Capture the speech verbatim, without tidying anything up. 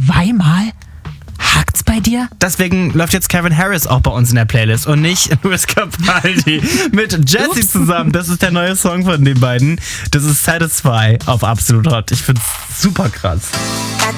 zweimal? Hakt's bei dir? Deswegen läuft jetzt Calvin Harris auch bei uns in der Playlist und nicht Lewis Capaldi mit Jessie zusammen. Das ist der neue Song von den beiden. Das ist Satisfy auf Absolut Hot. Ich find's super krass.